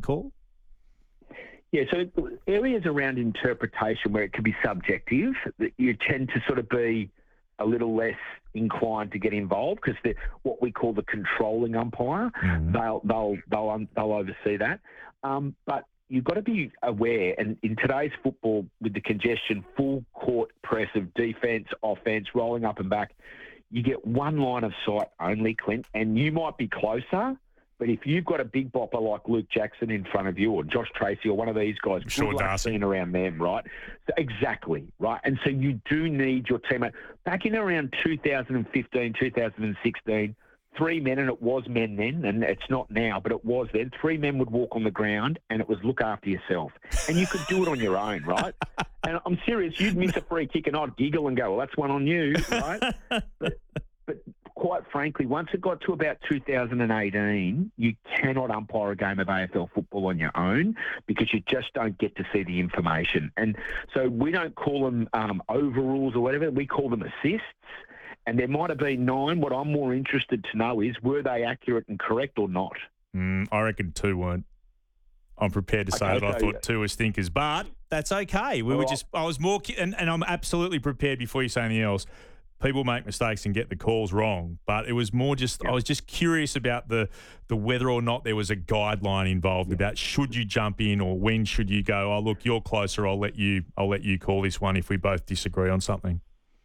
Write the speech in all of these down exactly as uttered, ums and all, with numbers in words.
call? Yeah, so areas around interpretation where it can be subjective, that you tend to sort of be a little less inclined to get involved because they're what we call the controlling umpire. Mm-hmm. They'll they'll they'll um, they'll oversee that. Um, but you've got to be aware, and in today's football, with the congestion, full court press of defence, offence, rolling up and back, you get one line of sight only, Clint, and you might be closer. But if you've got a big bopper like Luke Jackson in front of you or Josh Tracy or one of these guys, sure, good luck seeing around them, right? So exactly, right? And so you do need your teammate. Back in around two thousand fifteen, two thousand sixteen, three men, and it was men then, and it's not now, but it was then, three men would walk on the ground and it was look after yourself. And you could do it on your own, right? And I'm serious, you'd miss a free kick and I'd giggle and go, well, that's one on you, right? But, but quite frankly, once it got to about two thousand eighteen, you cannot umpire a game of A F L football on your own because you just don't get to see the information. And so we don't call them um, overrules or whatever. We call them assists. And there might have been nine. What I'm more interested to know is, were they accurate and correct or not? Mm, I reckon two weren't. I'm prepared to say okay, that so I thought two was stinkers, but that's okay. We were right. just, I was more, and, and I'm absolutely prepared before you say anything else. People make mistakes and get the calls wrong, but it was more just, yep. I was just curious about the the whether or not there was a guideline involved yep. about should you jump in or when should you go, oh, look, you're closer, I'll let you, I'll let you call this one if we both disagree on something.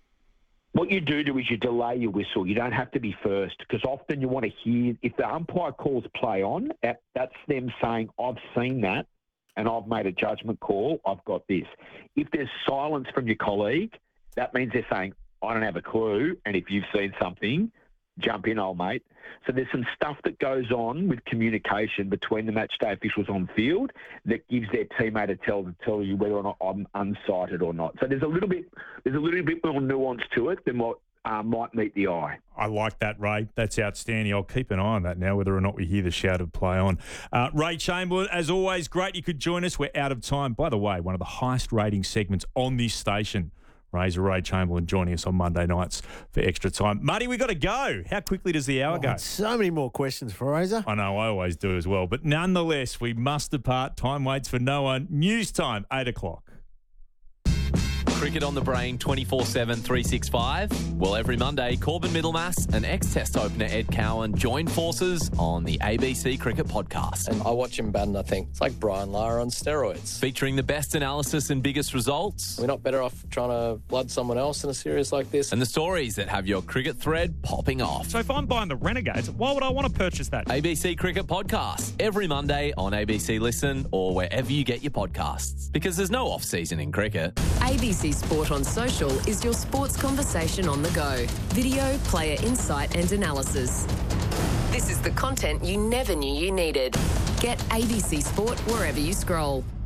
What you do do is you delay your whistle. You don't have to be first because often you want to hear, if the umpire calls play on, that, that's them saying, I've seen that and I've made a judgment call, I've got this. If there's silence from your colleague, that means they're saying, I don't have a clue, and if you've seen something, jump in, old mate. So there's some stuff that goes on with communication between the match day officials on field that gives their teammate a tell to tell you whether or not I'm unsighted or not. So there's a little bit there's a little bit more nuance to it than what uh, might meet the eye. I like that, Ray. That's outstanding. I'll keep an eye on that now, whether or not we hear the shout of play on. Uh, Ray Chamberlain, as always, great you could join us. We're out of time. By the way, one of the highest rating segments on this station. Razor Ray Chamberlain joining us on Monday nights for extra time. Muddy, we got to go. How quickly does the hour oh, go? So many more questions for Razor. I know, I always do as well. But nonetheless, we must depart. Time waits for no one. News time, eight o'clock. Cricket on the Brain twenty-four seven, three sixty-five. Well, every Monday, Corbin Middlemass and ex-Test opener Ed Cowan join forces on the A B C Cricket Podcast. And I watch him bat and I think, it's like Brian Lara on steroids. Featuring the best analysis and biggest results. We're not better off trying to blood someone else in a series like this. And the stories that have your cricket thread popping off. So if I'm buying the Renegades, why would I want to purchase that? A B C Cricket Podcast. Every Monday on A B C Listen or wherever you get your podcasts. Because there's no off-season in cricket. A B C Sport on Social is your sports conversation on the go. Video, player insight and analysis. This is the content you never knew you needed. Get A B C Sport wherever you scroll.